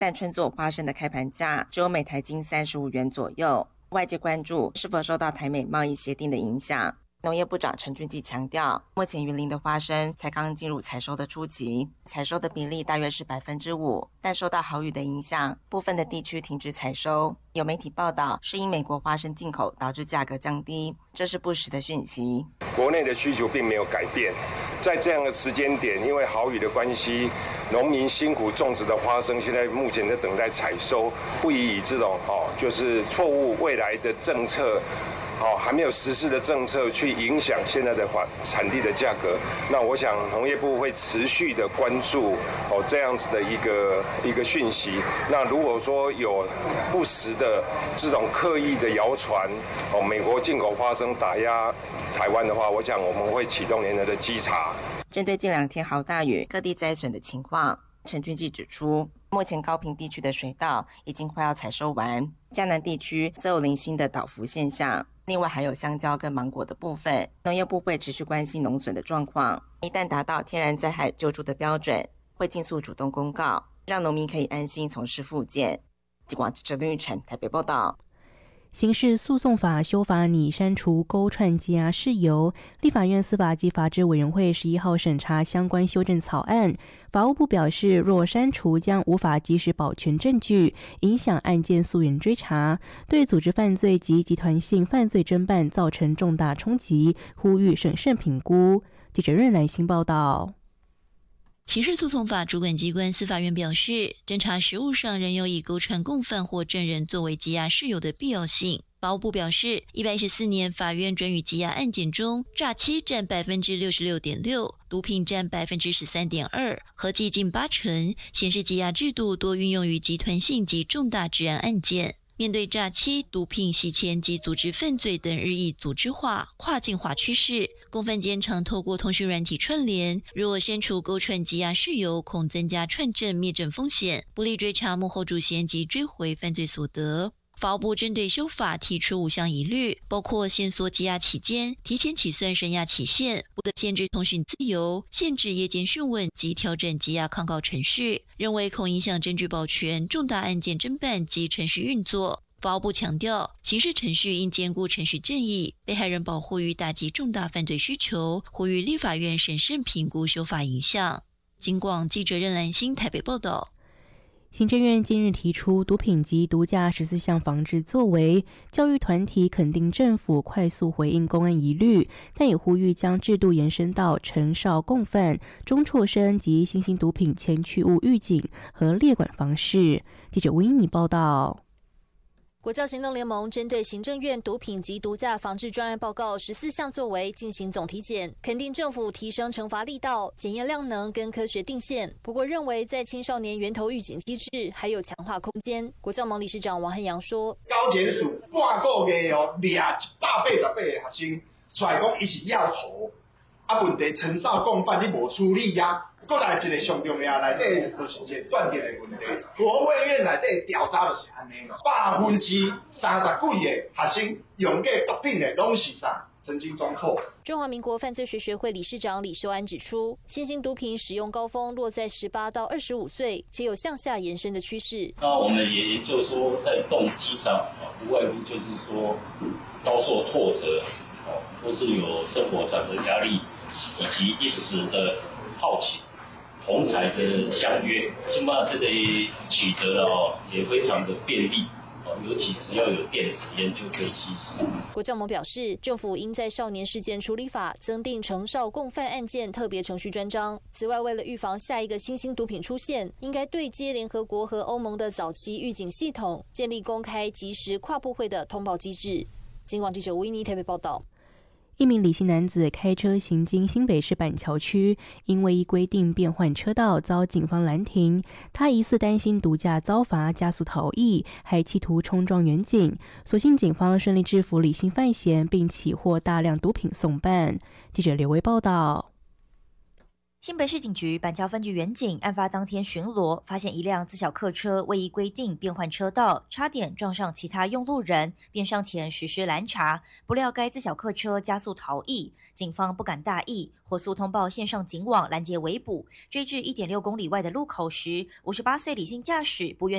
但春作花生的开盘价只有每台斤35元左右。外界关注是否受到台美贸易协定的影响。农业部长陈俊基强调，目前云林的花生才刚进入采收的初期，采收的比例大约是5%，但受到豪雨的影响，部分的地区停止采收。有媒体报道是因美国花生进口导致价格降低，这是不实的讯息。 国内的需求并没有改变，在这样的时间点，因为豪雨的关系，农民辛苦种植的花生现在目前在等待采收，不宜以这种就是错误未来的政策。还没有实施的政策去影响现在的产地的价格，那我想农业部会持续的关注这样子的一个讯息。那如果说有不实的这种刻意的谣传美国进口花生打压台湾的话，我想我们会启动联合的稽查。 针对近2天豪大雨各地灾损的情况，陈俊基指出，目前高屏地区的水稻已经快要采收完，嘉南地区则有零星的倒伏现象。另外还有香蕉跟芒果的部分，农业部会持续关心农损的状况，一旦达到天然灾害救助的标准，会尽速主动公告，让农民可以安心从事复健。记广记者林玉宸台北报道。 刑事诉讼法修法拟删除勾串羁押事由，立法院司法及法制委员会11号审查相关修正草案。法务部表示，若删除将无法及时保全证据，影响案件溯源追查，对组织犯罪及集团性犯罪侦办造成重大冲击，呼吁审慎评估。记者任乃新报道。 刑事诉讼法主管机关司法院表示，侦查实务上仍有以勾串共犯或证人作为羁押事由的必要性。法务部表示，114年法院准予羁押案件中，诈欺占66.6%，毒品占13.2%，合计近80%，显示羁押制度多运用于集团性及重大治安案件。面对诈欺、毒品、洗钱及组织犯罪等日益组织化、跨境化趋势，共犯间常透过通讯软体串联，若删除勾串羁押事由，恐增加串证灭证风险，不利追查幕后主嫌及追回犯罪所得。法务部针对修法提出5项疑虑，包括限缩羁押期间、提前起算声押期限、不得限制通讯自由、限制夜间讯问及调整羁押抗告程序，认为恐影响证据保全、重大案件侦办及程序运作。法务部强调，刑事程序应兼顾程序正义、被害人保护与打击重大犯罪需求，呼吁立法院审慎评估修法影响。警广记者任兰心台北报道。 行政院近日提出毒品及毒驾14项防治作为，教育团体肯定政府快速回应公安疑虑，但也呼吁将制度延伸到成少共犯、中辍生及新兴毒品前驱物预警和列管方式。记者吴英妮报道。 国教行动联盟针对行政院毒品及毒驾防治专案报告14项作为进行总体检，肯定政府提升惩罚力道、检验量能跟科学定线。不过认为在青少年源头预警机制还有强化空间。国教盟理事长王汉阳说： 高检署半个月抓188个学生出来讲，伊是要头，问题成少共犯你无处理啊。过来一个上重要内底就是一个断点的问题。国卫院内底调查就是安尼咯，30%几个学生用过毒品的拢是啥？曾经中辍。 中华民国犯罪学学会理事长李秀安指出，新兴毒品使用高峰落在18到25岁，且有向下延伸的趋势。 那我们也研究说，在动机上无外乎就是说遭受挫折，或是有生活上的压力，以及一时的好奇。同侪的相约，起码这里取得了也非常的便利，尤其只要有电子烟就可以吸食。 国教盟表示，政府应在少年事件处理法增订成少共犯案件特别程序专章。此外，为了预防下一个新兴毒品出现，应该对接联合国和欧盟的早期预警系统，建立公开及时跨部会的通报机制。警广记者吴依妮台北报道。 一名李姓男子开车行经新北市板桥区，因为依规定变换车道，遭警方拦停。他疑似担心毒驾遭罚，加速逃逸，还企图冲撞远警。所幸警方顺利制服李姓犯嫌，并起获大量毒品送办。记者刘维报道。 新北市警局板桥分局员警案发当天巡逻，发现一辆自小客车未依规定变换车道，差点撞上其他用路人，便上前实施拦查。不料该自小客车加速逃逸，警方不敢大意，火速通报线上警网拦截围捕。追至1.6公里外的路口时，58岁李姓驾驶不愿